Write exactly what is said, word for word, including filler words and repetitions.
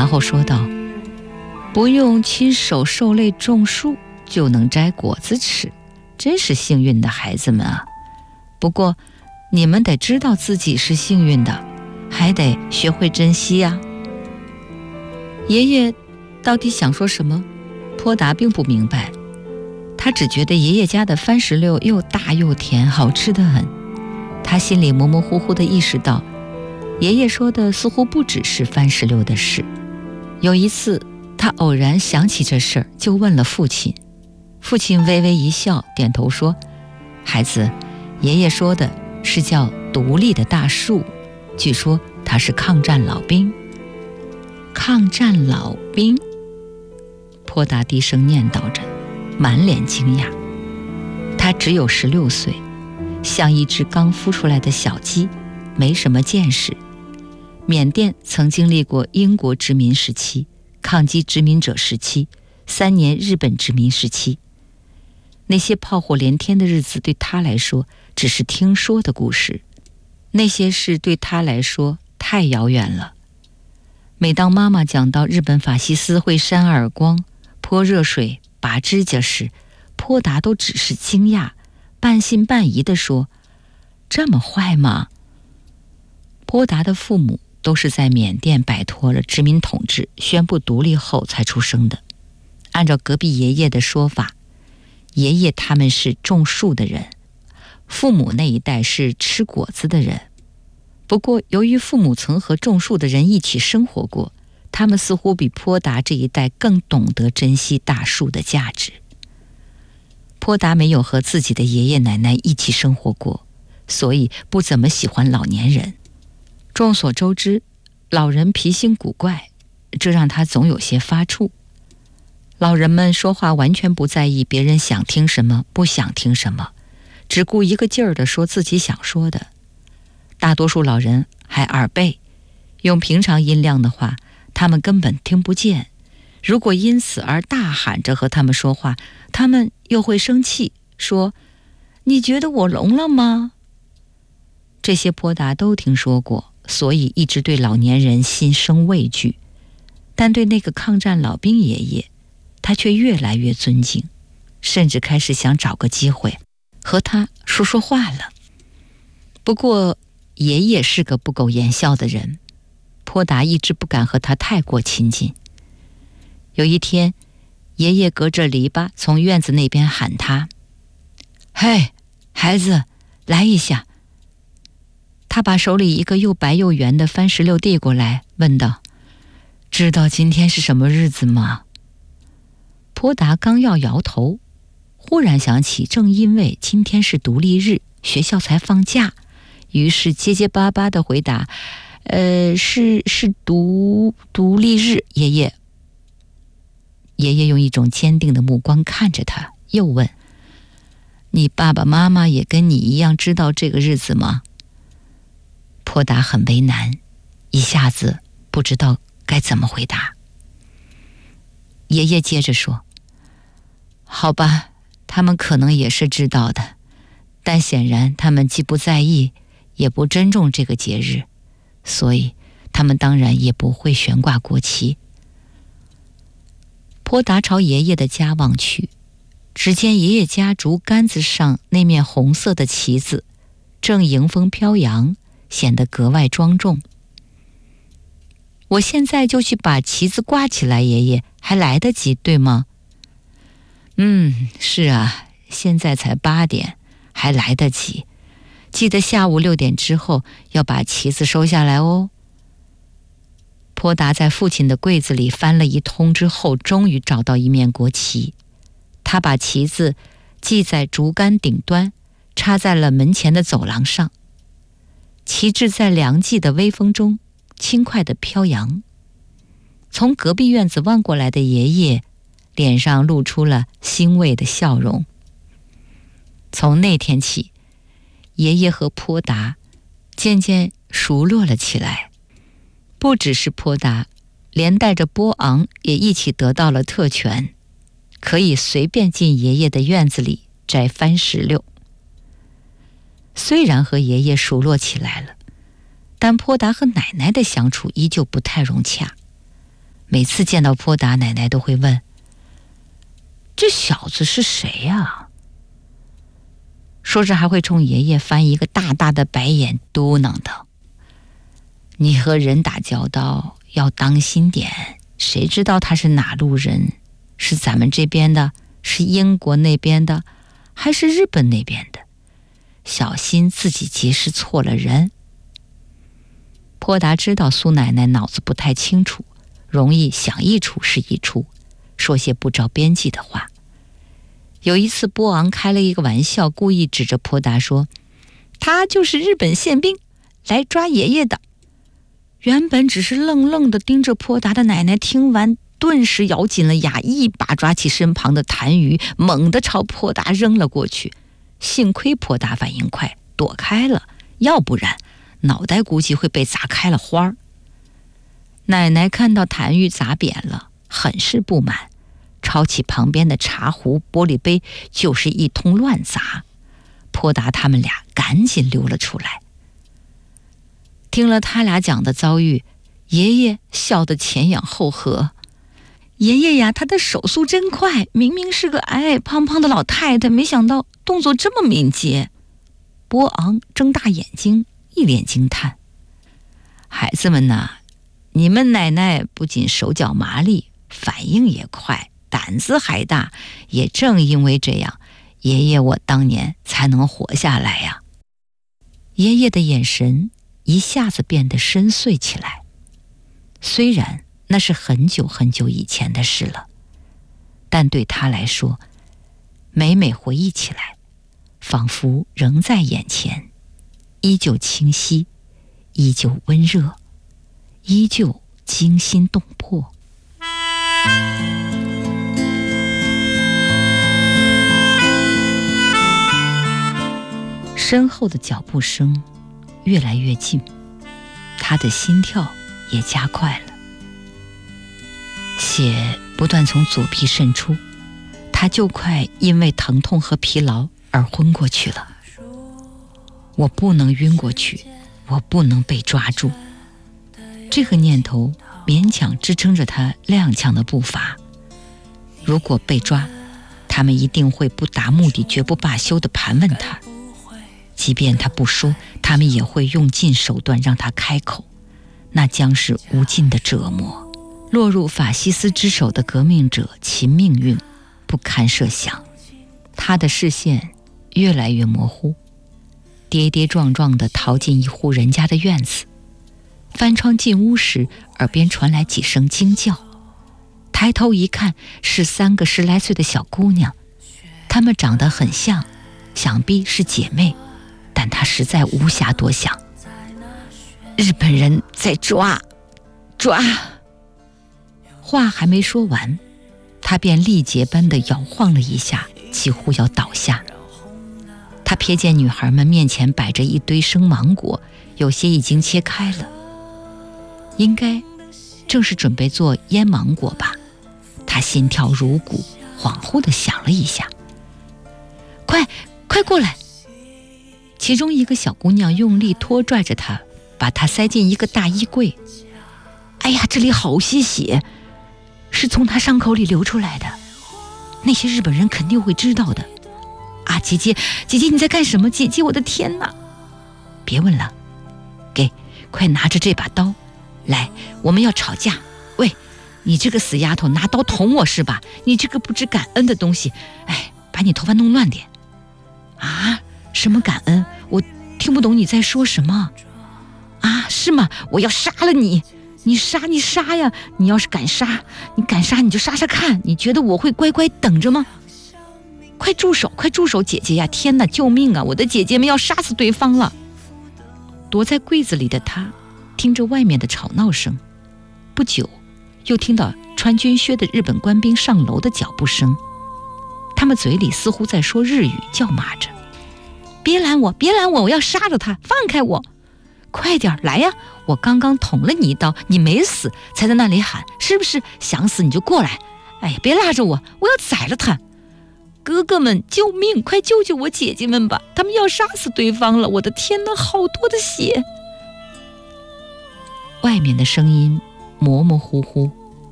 然后说道：不用亲手受累种树就能摘果子吃，真是幸运的孩子们啊！不过你们得知道自己是幸运的，还得学会珍惜呀。爷爷到底想说什么？坡达并不明白，他只觉得爷爷家的番石榴又大又甜，好吃得很。他心里模模糊糊地意识到，爷爷说的似乎不只是番石榴的事。有一次他偶然想起这事儿，就问了父亲。父亲微微一笑，点头说：孩子，爷爷说的是叫独立的大树，据说他是抗战老兵。抗战老兵？坡达低声念叨着，满脸惊讶。他只有十六岁，像一只刚孵出来的小鸡，没什么见识。缅甸曾经历过英国殖民时期、抗击殖民者时期、三年日本殖民时期。那些炮火连天的日子对他来说只是听说的故事，那些事对他来说太遥远了。每当妈妈讲到日本法西斯会扇耳光、泼热水、拔指甲时，坡达都只是惊讶，半信半疑地说：这么坏吗？坡达的父母都是在缅甸摆脱了殖民统治、宣布独立后才出生的。按照隔壁爷爷的说法，爷爷他们是种树的人，父母那一代是吃果子的人。不过由于父母曾和种树的人一起生活过，他们似乎比坡达这一代更懂得珍惜大树的价值。坡达没有和自己的爷爷奶奶一起生活过，所以不怎么喜欢老年人。众所周知，老人脾性古怪，这让他总有些发怵。老人们说话完全不在意别人想听什么不想听什么，只顾一个劲儿地说自己想说的。大多数老人还耳背，用平常音量的话他们根本听不见，如果因此而大喊着和他们说话，他们又会生气，说：你觉得我聋了吗？这些坡达都听说过，所以一直对老年人心生畏惧。但对那个抗战老兵爷爷，他却越来越尊敬，甚至开始想找个机会和他说说话了。不过爷爷是个不苟言笑的人，坡达一直不敢和他太过亲近。有一天，爷爷隔着篱笆从院子那边喊他：嘿，孩子，来一下。他把手里一个又白又圆的番石榴递过来，问道：知道今天是什么日子吗？坡达刚要摇头，忽然想起正因为今天是独立日，学校才放假，于是结结巴巴地回答：呃，是是独独立日，爷爷。爷爷用一种坚定的目光看着他，又问：你爸爸妈妈也跟你一样知道这个日子吗？坡达很为难，一下子不知道该怎么回答。爷爷接着说：好吧，他们可能也是知道的，但显然他们既不在意也不珍重这个节日，所以他们当然也不会悬挂国旗。坡达朝爷爷的家望去，只见爷爷家竹竿子上那面红色的旗子正迎风飘扬，显得格外庄重。我现在就去把旗子挂起来，爷爷，还来得及，对吗？嗯，是啊，现在才八点，还来得及。记得下午六点之后要把旗子收下来哦。坡达在父亲的柜子里翻了一通之后，终于找到一面国旗。他把旗子系在竹竿顶端，插在了门前的走廊上。旗帜在凉季的微风中轻快地飘扬。从隔壁院子望过来的爷爷脸上露出了欣慰的笑容。从那天起，爷爷和坡达渐渐熟络了起来。不只是坡达，连带着波昂也一起得到了特权，可以随便进爷爷的院子里摘番石榴。虽然和爷爷熟络起来了，但坡达和奶奶的相处依旧不太融洽。 每次见到坡达，奶奶都会问：这小子是谁呀？说着还会冲爷爷翻一个大大的白眼，嘟囔道：你和人打交道要当心点，谁知道他是哪路人，是咱们这边的，是英国那边的，还是日本那边的，小心自己结识错了人。坡达知道苏奶奶脑子不太清楚，容易想一出是一出，说些不着边际的话。有一次波昂开了一个玩笑，故意指着坡达说：他就是日本宪兵，来抓爷爷的。原本只是愣愣地盯着坡达的奶奶听完，顿时咬紧了牙，一把抓起身旁的痰盂，猛地朝坡达扔了过去。幸亏坡达反应快，躲开了，要不然脑袋估计会被砸开了花儿。奶奶看到痰盂砸扁了，很是不满，抄起旁边的茶壶、玻璃杯就是一通乱砸。坡达他们俩赶紧溜了出来。听了他俩讲的遭遇，爷爷笑得前仰后合。爷爷呀，他的手速真快，明明是个矮矮胖胖的老太太，没想到动作这么敏捷。波昂睁大眼睛，一脸惊叹：孩子们呐，你们奶奶不仅手脚麻利，反应也快，胆子还大，也正因为这样，爷爷我当年才能活下来呀。爷爷的眼神一下子变得深邃起来，虽然那是很久很久以前的事了，但对他来说，每每回忆起来，仿佛仍在眼前，依旧清晰，依旧温热，依旧惊心动魄。身后的脚步声越来越近，他的心跳也加快了，血不断从左臂渗出，他就快因为疼痛和疲劳而昏过去了。我不能晕过去，我不能被抓住，这个念头勉强支撑着他踉跄的步伐。如果被抓，他们一定会不达目的绝不罢休地盘问他，即便他不说，他们也会用尽手段让他开口，那将是无尽的折磨。落入法西斯之手的革命者，其命运不堪设想。他的视线越来越模糊，跌跌撞撞地逃进一户人家的院子，翻窗进屋时，耳边传来几声惊叫。抬头一看，是三个十来岁的小姑娘，她们长得很像，想必是姐妹，但他实在无暇多想。日本人在抓抓，话还没说完，他便力竭般地摇晃了一下，几乎要倒下。他瞥见女孩们面前摆着一堆生芒果，有些已经切开了，应该正是准备做腌芒果吧。他心跳如鼓，恍惚地想了一下，快快过来！其中一个小姑娘用力拖拽着他，把他塞进一个大衣柜。哎呀，这里好些血，是从他伤口里流出来的，那些日本人肯定会知道的。啊，姐姐姐姐你在干什么？姐姐，我的天哪！别问了，给，快拿着这把刀来，我们要吵架。喂，你这个死丫头，拿刀捅我是吧？你这个不知感恩的东西，哎，把你头发弄乱点。啊，什么感恩？我听不懂你在说什么。啊，是吗？我要杀了你！你杀你杀呀！你要是敢杀，你敢杀你就杀杀看，你觉得我会乖乖等着吗？快住手，快住手，姐姐呀！天哪，救命啊！我的姐姐们要杀死对方了。躲在柜子里的他听着外面的吵闹声，不久又听到穿军靴的日本官兵上楼的脚步声，他们嘴里似乎在说日语，叫骂着：别拦我，别拦我，我要杀了他，放开我！快点来呀！我刚刚捅了你一刀，你没死，才在那里喊，是不是？想死你就过来！哎呀，别拉着我，我要宰了他！哥哥们，救命！快救救我姐姐们吧！他们要杀死对方了！我的天哪，好多的血！外面的声音模模糊糊，